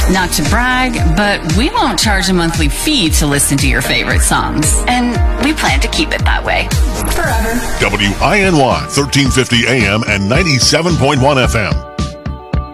Not to brag, but we won't charge a monthly fee to listen to your favorite songs. And we plan to keep it that way. Forever. WINY 1350 AM and 97.1 FM.